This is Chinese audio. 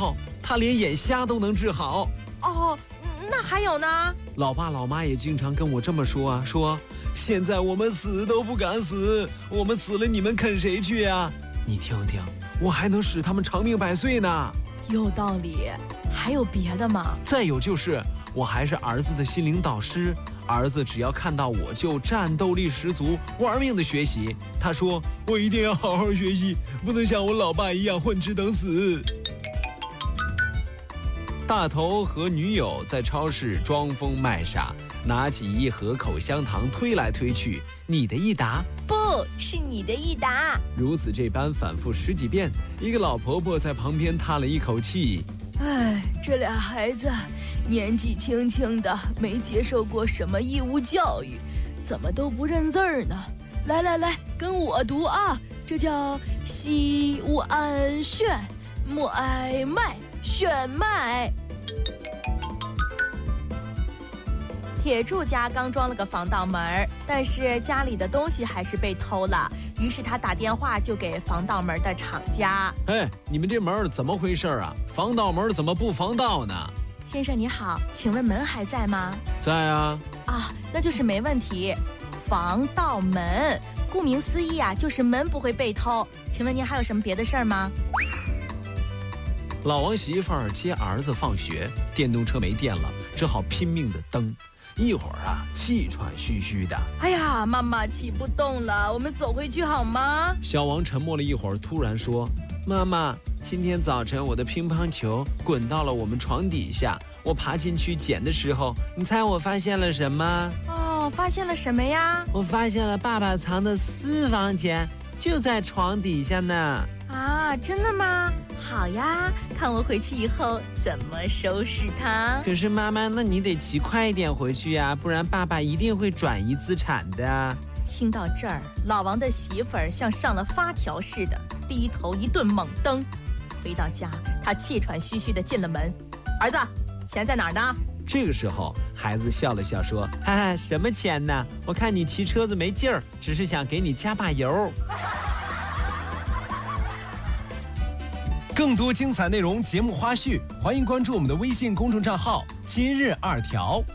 后他连眼瞎都能治好。 哦，那还有呢？ 老爸老妈也经常跟我这么说啊，说现在我们死都不敢死，我们死了你们啃谁去啊？你听听，我还能使他们长命百岁呢。 有道理，还有别的吗？ 再有就是，我还是儿子的心灵导师，儿子只要看到我就战斗力十足，玩命的学习。他说我一定要好好学习，不能像我老爸一样混吃等死。大头和女友在超市装疯卖傻，拿起一盒口香糖推来推去，你的一打， 不是你的一打。 如此这般反复十几遍，一个老婆婆在旁边叹了一口气， 哎，这俩孩子年纪轻轻的，没接受过什么义务教育，怎么都不认字儿呢？来，跟我读啊，这叫西乌安炫，莫哀麦炫麦。铁柱家刚装了个防盗门，但是家里的东西还是被偷了，于是他打电话就给防盗门的厂家。 哎，你们这门怎么回事啊？防盗门怎么不防盗呢？ 先生你好，请问门还在吗？ 在啊。 啊，那就是没问题。防盗门，顾名思义啊，就是门不会被偷。请问您还有什么别的事儿吗？ 老王媳妇儿接儿子放学，电动车没电了，只好拼命的蹬。一会儿啊，气喘吁吁的。 哎呀，妈妈骑不动了，我们走回去好吗？ 小王沉默了一会儿，突然说：“妈妈，今天早晨我的乒乓球滚到了我们床底下，我爬进去捡的时候，你猜我发现了什么？” 哦，发现了什么呀？ 我发现了爸爸藏的私房钱，就在床底下呢。 啊，真的吗？好呀，看我回去以后怎么收拾它。 可是妈妈，那你得骑快一点回去呀，不然爸爸一定会转移资产的。 听到这儿，老王的媳妇儿像上了发条似的，低头一顿猛蹬。回到家，他气喘吁吁地进了门。儿子，钱在哪儿呢？ 这个时候，孩子笑了笑说：“哈哈，什么钱呢？我看你骑车子没劲儿，只是想给你加把油。” 更多精彩内容、节目花絮，欢迎关注我们的微信公众账号“今日2条”。